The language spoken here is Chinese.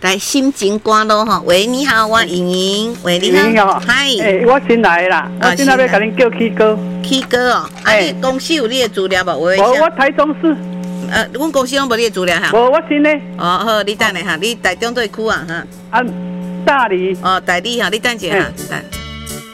来心情歌咯吼。喂，你好，我莹莹。喂，你好，嗨。 我新来的啦，我今仔要甲恁叫K哥。 K哥哦，你公司有你的资料无？ 我台中市。 阮公司拢无你的资料哈。 无，我新的。 哦，好，你等下哈，你台中对区啊哈。 大理。 哦，大理哈，你等一下哈，等。